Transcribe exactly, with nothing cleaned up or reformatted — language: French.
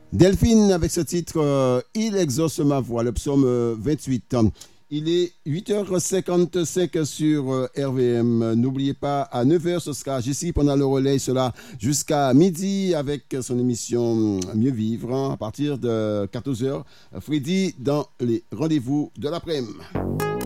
Delphine avec ce titre euh, Il exauce ma voix, le psaume euh, vingt-huit. Il est huit heures cinquante-cinq sur euh, R V M. N'oubliez pas, à neuf heures, ce sera Jessie pendant le relais, cela jusqu'à midi avec son émission Mieux Vivre. Hein, à partir de quatorze heures, Freddy dans les rendez-vous de l'après-midi.